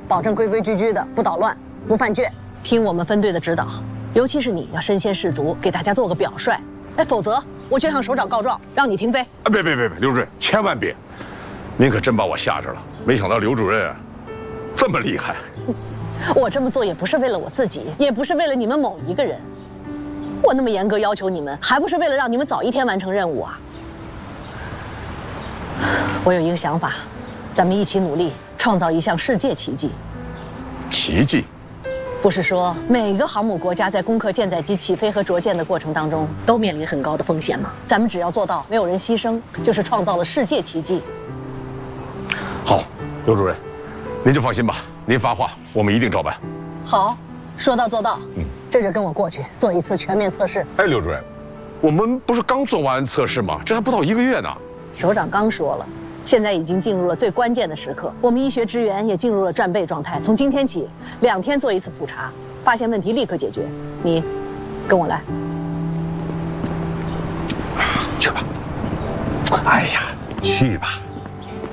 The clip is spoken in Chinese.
保证规规矩矩的，不捣乱，不犯倔，听我们分队的指导。尤其是你要身先士卒，给大家做个表率。哎，否则我就向首长告状，让你停飞。 啊，别，刘主任，千万别！您可真把我吓着了。没想到刘主任这么厉害。 我这么做也不是为了我自己，也不是为了你们某一个人。我那么严格要求你们，还不是为了让你们早一天完成任务啊？我有一个想法，咱们一起努力，创造一项世界奇迹。 奇迹？ 不是说每个航母国家在攻克舰载机起飞和着舰的过程当中都面临很高的风险吗？咱们只要做到没有人牺牲，就是创造了世界奇迹。 好，刘主任，您就放心吧，您发话，我们一定照办。 好，说到做到。这就跟我过去做一次全面测试。 哎，刘主任，我们不是刚做完测试吗？这还不到1个月呢。 首长刚说了，现在已经进入了最关键的时刻，我们医学支援也进入了战备状态。从今天起，2天做一次普查，发现问题立刻解决。你跟我来。 去吧。哎呀，去吧。